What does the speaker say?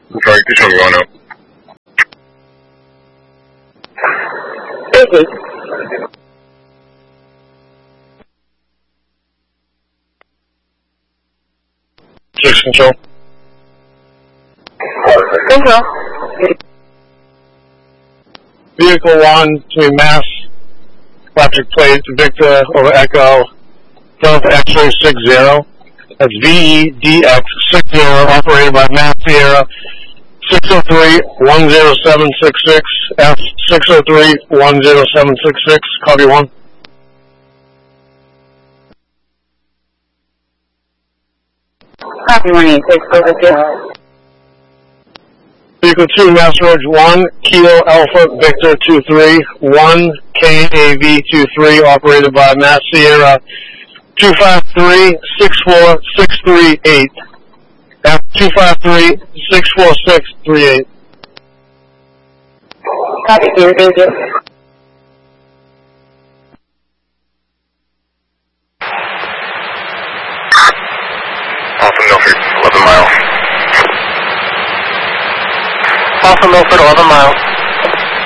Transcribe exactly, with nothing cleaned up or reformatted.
Sorry, this one going up. Busy. Six control. Control. Vehicle one to Mass, electric plate, Victor over Echo, Delta X-ray six zero. That's V E D X six zero, operated by Mass Sierra six oh three one zero seven six six, F six oh three one zero seven six six, copy one. Copy one eight six, over two. Vehicle two, Mass Road one, Kilo Alpha Victor two three one, K A V two three, operated by Mass Sierra two five three six four six three eight, F two five three six four six three eight. Copy two, thank you. Alpha Milford, eleven miles. Alpha Milford, eleven miles.